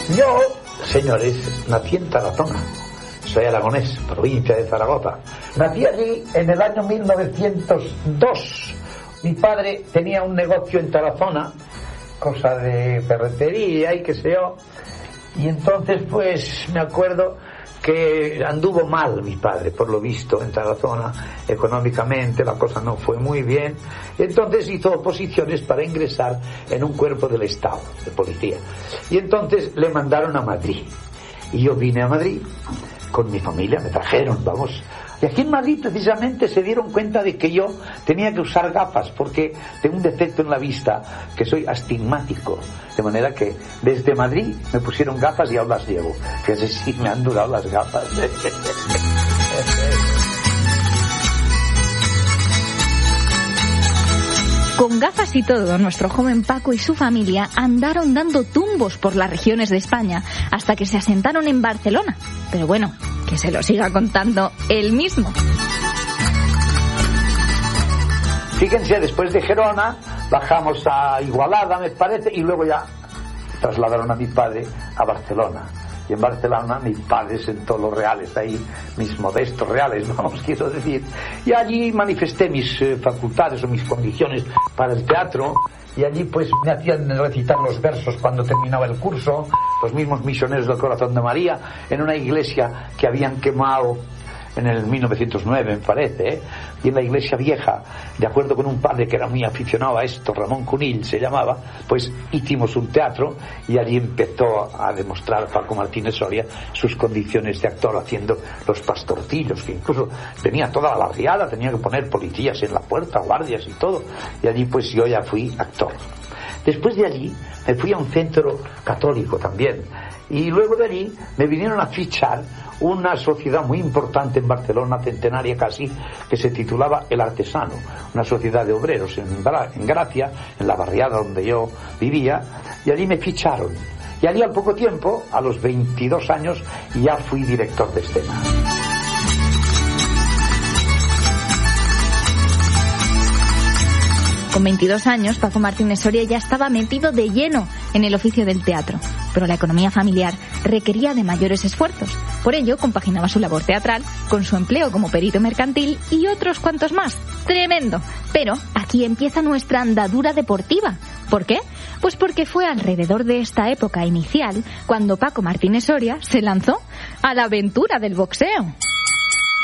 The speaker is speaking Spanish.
Yo, señores, nací en Tarazona. Soy aragonés, provincia de Zaragoza. Nací allí en el año 1902. Mi padre tenía un negocio en Tarazona, cosa de ferretería y qué sé yo. Y entonces, pues, me acuerdo que anduvo mal mi padre, por lo visto, en Tarazona, económicamente, la cosa no fue muy bien. Entonces hizo oposiciones para ingresar en un cuerpo del Estado, de policía. Y entonces le mandaron a Madrid. Y yo vine a Madrid con mi familia, me trajeron, vamos. Y aquí en Madrid precisamente se dieron cuenta de que yo tenía que usar gafas porque tengo un defecto en la vista, que soy astigmático, de manera que desde Madrid me pusieron gafas y ahora las llevo, que así sí me han durado las gafas. Con gafas y todo, nuestro joven Paco y su familia andaron dando tumbos por las regiones de España hasta que se asentaron en Barcelona. Pero bueno, que se lo siga contando él mismo. Fíjense, después de Gerona bajamos a Igualada, me parece, y luego ya trasladaron a mi padre a Barcelona. Y en Barcelona mi padre sentó los reales ahí, mis modestos reales, vamos, quiero decir. Y allí manifesté mis facultades o mis condiciones para el teatro. Y allí pues me hacían recitar los versos cuando terminaba el curso, los mismos misioneros del Corazón de María, en una iglesia que habían quemado en el 1909, me parece, ¿eh? Y en la iglesia vieja, de acuerdo con un padre que era muy aficionado a esto, Ramón Cunill se llamaba, pues hicimos un teatro y allí empezó a demostrar Paco Martínez Soria sus condiciones de actor, haciendo los pastorcillos, que incluso tenía toda la barriada, tenía que poner policías en la puerta, guardias y todo, y allí pues yo ya fui actor. Después de allí me fui a un centro católico también, y luego de allí me vinieron a fichar una sociedad muy importante en Barcelona, centenaria casi, que se titulaba El Artesano, una sociedad de obreros en Gracia, en la barriada donde yo vivía, y allí me ficharon. Y allí al poco tiempo, a los 22 años, ya fui director de escena. Con 22 años, Paco Martínez Soria ya estaba metido de lleno en el oficio del teatro, pero la economía familiar requería de mayores esfuerzos. Por ello, compaginaba su labor teatral con su empleo como perito mercantil y otros cuantos más. ¡Tremendo! Pero aquí empieza nuestra andadura deportiva. ¿Por qué? Pues porque fue alrededor de esta época inicial cuando Paco Martínez Soria se lanzó a la aventura del boxeo.